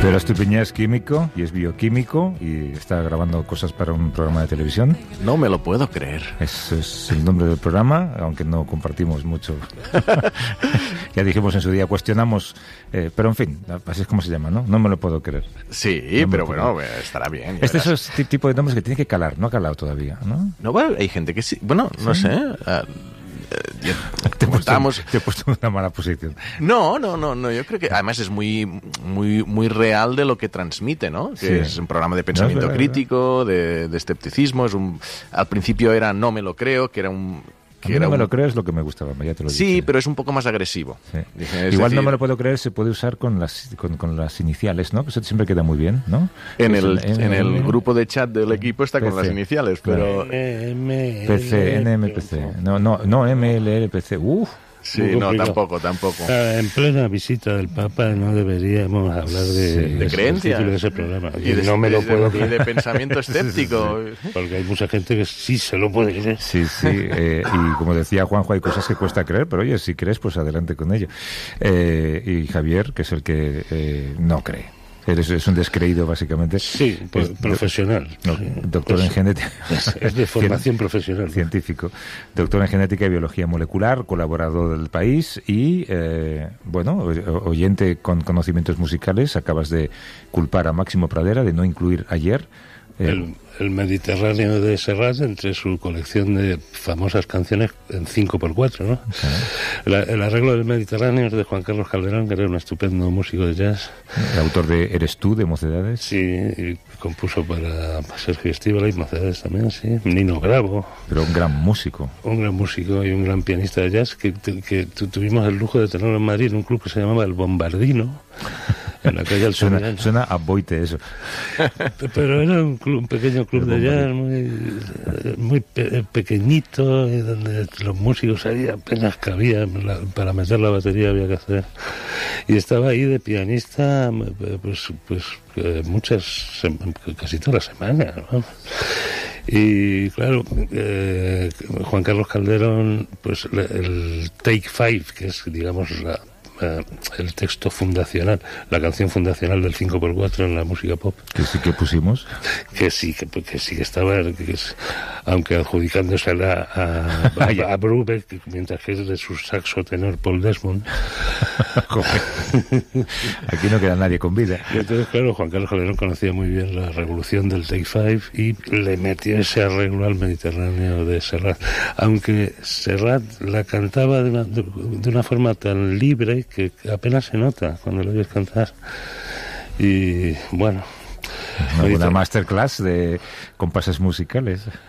Pero Estupiñán es químico y es bioquímico y está grabando cosas para un programa de televisión. No me lo puedo creer. Ese es el nombre del programa, aunque no compartimos mucho. Ya dijimos en su día, cuestionamos, pero en fin, así es como se llama, ¿no? No me lo puedo creer. Sí, No pero bueno, estará bien. Este es el tipo de nombres que tiene que calar, no ha calado todavía, ¿no? No, bueno, hay gente que sí. Bueno, no sé. Te he puesto en una mala posición. No, yo creo que además es muy real de lo que transmite, ¿no? Que Sí. es un programa de pensamiento crítico, de escepticismo. Al principio era No me lo creo, que era un... No me lo creo, es lo que me gustaba, ya te lo Sí, dije. pero es un poco más agresivo. Sí. Es Igual decir, no me lo puedo creer, se puede usar con las iniciales, ¿no? Que eso siempre queda muy bien, ¿no? En el grupo de chat del equipo está con PC, las iniciales, pero... PC, NMPC. No, MLLPC. Uf. Sí, muy no, complicado. tampoco. En plena visita del Papa no deberíamos hablar de creencias. de ese programa. Y de, no me lo puedo y creer. de pensamiento escéptico. Porque hay mucha gente que sí se lo puede creer. Sí, y como decía Juanjo, hay cosas que cuesta creer, pero oye, si crees, pues adelante con ello. Y Javier, que es el que no cree. Es un descreído, básicamente. Sí, profesional. Sí, Doctor en genética. Es de formación profesional. Científico. Doctor en genética y biología molecular, colaborador del País y, oyente con conocimientos musicales. Acabas de culpar a Máximo Pradera de no incluir ayer. El Mediterráneo de Serrat entre su colección de famosas canciones en 5x4, ¿no? Okay. El arreglo del Mediterráneo es de Juan Carlos Calderón, que era un estupendo músico de jazz. El autor de Eres tú, de Mocedades. Sí, y compuso para Sergio Estíbaliz y Mocedades también, sí. Nino Bravo. Pero un gran músico. Un gran músico y un gran pianista de jazz que tuvimos el lujo de tenerlo en Madrid en un club que se llamaba El Bombardino. En la calle suena a Boite eso. Pero era un pequeño club de jazz muy pequeñito, y donde los músicos ahí apenas cabían, para meter la batería había que hacer. Y estaba ahí de pianista casi todas las semanas, ¿no? Y claro, Juan Carlos Calderón, pues el Take Five, que es, digamos, el texto fundacional, la canción fundacional del 5x4 en la música pop. Que sí que pusimos. Que sí que estaba, aunque adjudicándosela a Brubeck, mientras que es de su saxo tenor Paul Desmond. Aquí no queda nadie con vida. Y entonces, claro, Juan Carlos Calderón conocía muy bien la revolución del Take Five y le metió ese arreglo al Mediterráneo de Serrat. Aunque Serrat la cantaba de una forma tan libre que apenas se nota cuando lo oyes cantar. Y bueno, una masterclass de compases musicales.